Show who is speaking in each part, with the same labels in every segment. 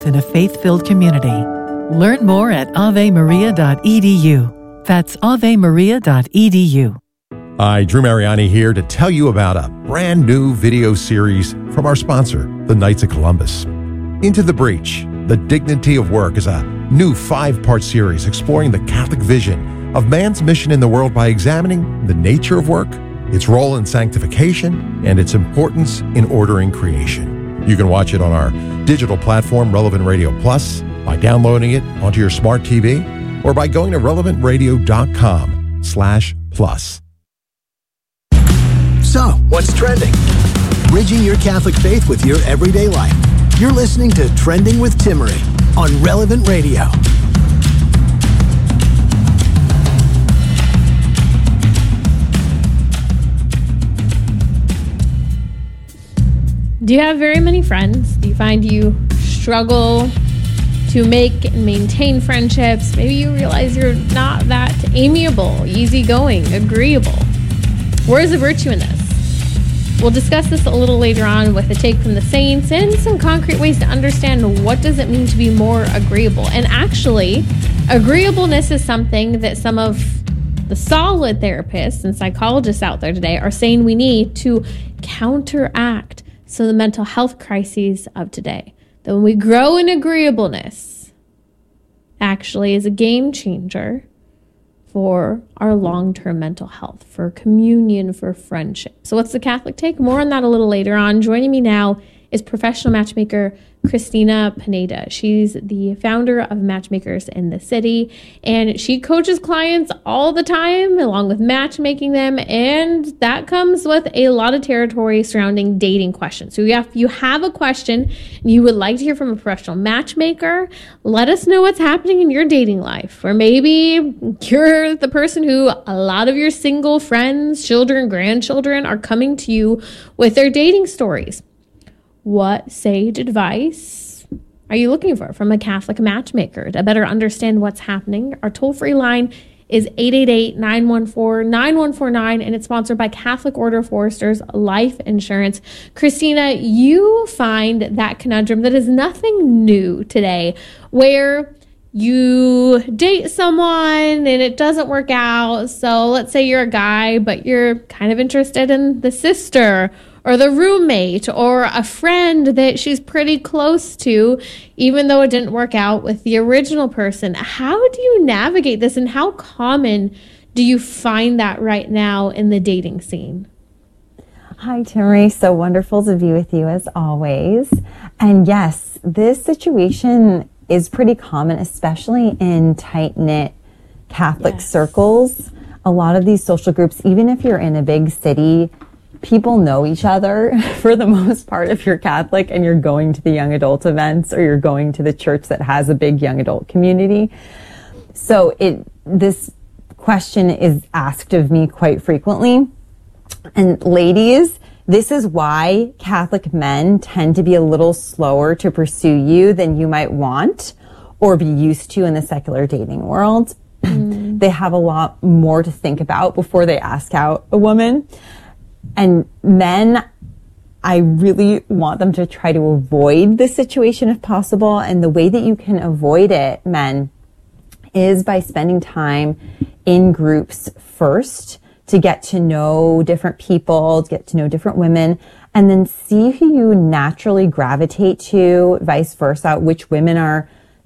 Speaker 1: in a faith-filled community. Learn more at avemaria.edu. That's avemaria.edu.
Speaker 2: Hi, Drew Mariani here to tell you about a brand new video series from our sponsor, the Knights of Columbus. Into the Breach, The Dignity of Work is a new 5-part series exploring the Catholic vision of man's mission in the world by examining the nature of work, its role in sanctification, and its importance in ordering creation. You can watch it on our digital platform, Relevant Radio Plus, by downloading it onto your smart TV, or by going to relevantradio.com/plus.
Speaker 3: So, what's trending? Bridging your Catholic faith with your everyday life. You're listening to Trending with Timmerie on Relevant Radio.
Speaker 4: Do you have very many friends? Do you find you struggle to make and maintain friendships? Maybe you realize you're not that amiable, easygoing, agreeable. Where is the virtue in this? We'll discuss this a little later on with a take from the saints and some concrete ways to understand what does it mean to be more agreeable. And actually, agreeableness is something that some of the solid therapists and psychologists out there today are saying we need to counteract some of the mental health crises of today. That when we grow in agreeableness, actually is a game changer for our long-term mental health, for communion, for friendship. So what's the Catholic take? More on that a little later on. Joining me now is professional matchmaker Christina Pineda. She's the founder of Matchmakers in the City, and she coaches clients all the time along with matchmaking them, and that comes with a lot of territory surrounding dating questions. So if you have a question and you would like to hear from a professional matchmaker, let us know what's happening in your dating life. Or maybe you're the person who a lot of your single friends, children, grandchildren are coming to you with their dating stories. What sage advice are you looking for from a Catholic matchmaker to better understand what's happening? Our toll-free line is 888-914-9149, and it's sponsored by Catholic Order of Foresters Life Insurance. Christina, you find that conundrum that is nothing new today, where you date someone and it doesn't work out. So let's say you're a guy, but you're kind of interested in the sister or the roommate or a friend that she's pretty close to, even though it didn't work out with the original person. How do you navigate this, and how common do you find that right now in the dating scene?
Speaker 5: Hi, Timmerie. So wonderful to be with you as always. And yes, this situation is pretty common, especially in tight-knit Catholic circles. A lot of these social groups, even if you're in a big city, people know each other for the most part if you're Catholic and you're going to the young adult events or you're going to the church that has a big young adult community. So this question is asked of me quite frequently. And ladies, this is why Catholic men tend to be a little slower to pursue you than you might want or be used to in the secular dating world. They have a lot more to think about before they ask out a woman. And men, I really want them to try to avoid this situation if possible. And the way that you can avoid it, men, is by spending time in groups first to get to know different people, to get to know different women, and then see who you naturally gravitate to, vice versa, which women are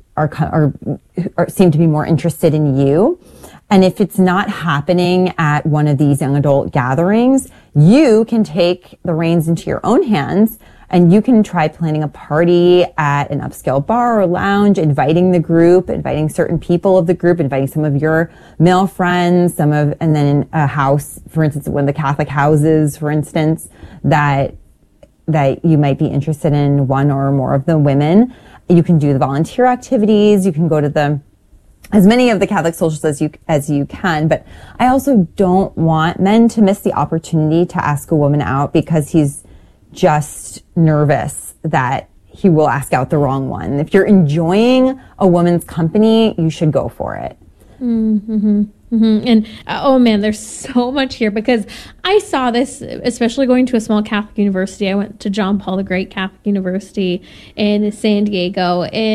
Speaker 5: seem to be more interested in you. And if it's not happening at one of these young adult gatherings, you can take the reins into your own hands and you can try planning a party at an upscale bar or lounge, inviting the group, inviting certain people of the group, inviting some of your male friends, and then a house, for instance, one of the Catholic houses, for instance, that you might be interested in one or more of the women. You can do the volunteer activities. You can go to as many of the Catholic socials as you can, but I also don't want men to miss the opportunity to ask a woman out because he's just nervous that he will ask out the wrong one. If you're enjoying a woman's company, you should go for it.
Speaker 4: And oh man, there's so much here, because I saw this, especially going to a small Catholic university. I went to John Paul the Great Catholic University in San Diego, and